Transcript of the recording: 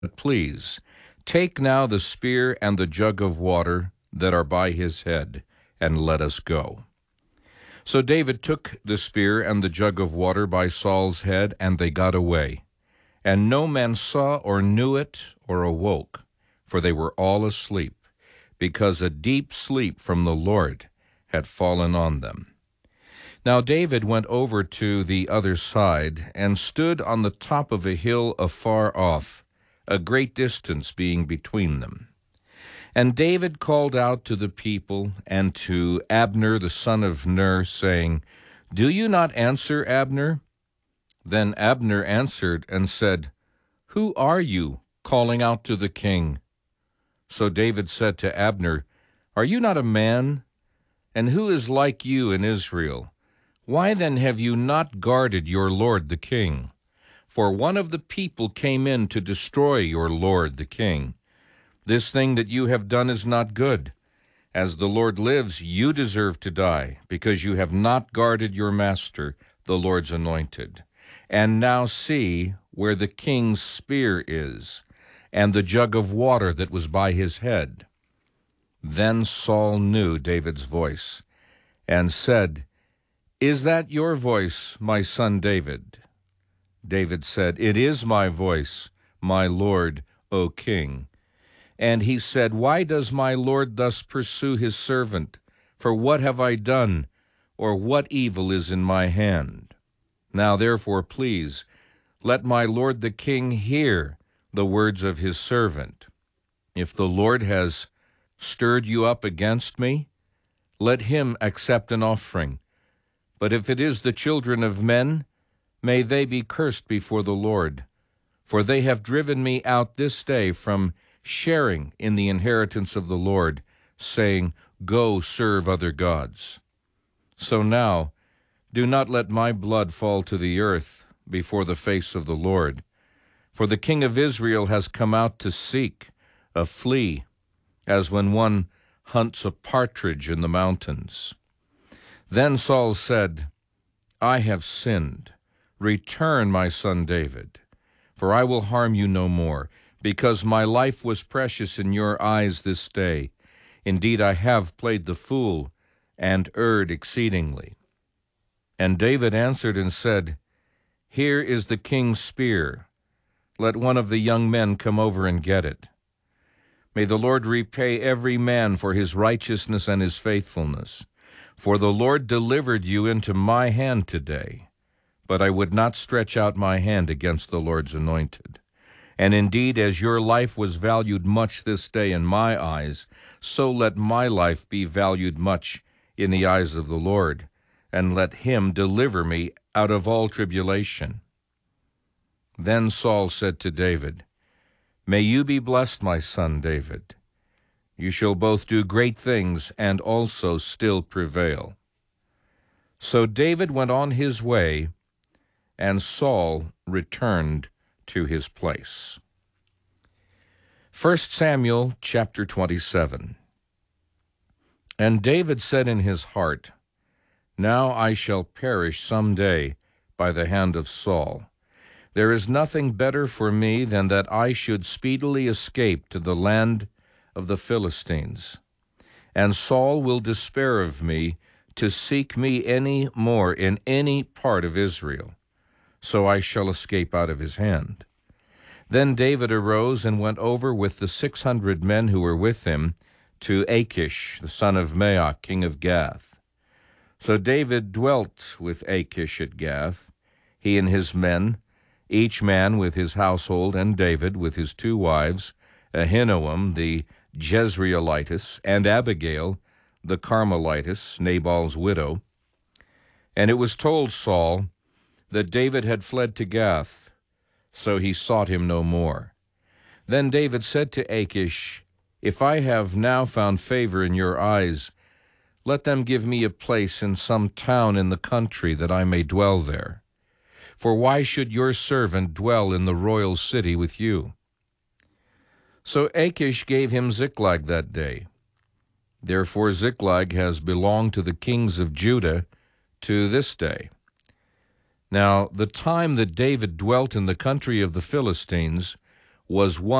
But please, take now the spear and the jug of water that are by his head, and let us go." So David took the spear and the jug of water by Saul's head, and they got away. And no man saw or knew it or awoke, for they were all asleep, because a deep sleep from the Lord had fallen on them. Now David went over to the other side, and stood on the top of a hill afar off, a great distance being between them. And David called out to the people and to Abner the son of Ner, saying, "Do you not answer, Abner?" Then Abner answered and said, "Who are you, calling out to the king?" So David said to Abner, "Are you not a man? And who is like you in Israel? Why then have you not guarded your lord the king? For one of the people came in to destroy your lord the king. This thing that you have done is not good. As the Lord lives, you deserve to die, because you have not guarded your master, the Lord's anointed. And now see where the king's spear is, and the jug of water that was by his head." Then Saul knew David's voice, and said, "Is that your voice, my son David?" David said, "It is my voice, my lord, O king." And he said, "Why does my lord thus pursue his servant? For what have I done, or what evil is in my hand? Now therefore, please, let my lord the king hear the words of his servant. If the Lord has stirred you up against me, let him accept an offering. But if it is the children of men, may they be cursed before the Lord. For they have driven me out this day from sharing in the inheritance of the Lord, saying, 'Go serve other gods.' So now, do not let my blood fall to the earth before the face of the Lord. For the king of Israel has come out to seek a flea, as when one hunts a partridge in the mountains." Then Saul said, "I have sinned. Return, my son David, for I will harm you no more, because my life was precious in your eyes this day. Indeed, I have played the fool and erred exceedingly." And David answered and said, "Here is the king's spear. Let one of the young men come over and get it. May the Lord repay every man for his righteousness and his faithfulness. For the Lord delivered you into my hand today, but I would not stretch out my hand against the Lord's anointed. And indeed, as your life was valued much this day in my eyes, so let my life be valued much in the eyes of the Lord, and let him deliver me out of all tribulation." Then Saul said to David, "May you be blessed, my son David. You shall both do great things and also still prevail." So David went on his way, and Saul returned to his place. 1 Samuel chapter 27. And David said in his heart, "Now I shall perish some day by the hand of Saul. There is nothing better for me than that I should speedily escape to the land of the Philistines. And Saul will despair of me to seek me any more in any part of Israel. So I shall escape out of his hand." Then David arose and went over with the 600 men who were with him to Achish, the son of Maoch, king of Gath. So David dwelt with Achish at Gath, he and his men, each man with his household, and David with his 2 wives, Ahinoam the Jezreelitess, and Abigail the Carmelitess, Nabal's widow. And it was told Saul that David had fled to Gath, so he sought him no more. Then David said to Achish, "If I have now found favor in your eyes, let them give me a place in some town in the country, that I may dwell there. For why should your servant dwell in the royal city with you?" So Achish gave him Ziklag that day. Therefore Ziklag has belonged to the kings of Judah to this day. Now the time that David dwelt in the country of the Philistines was one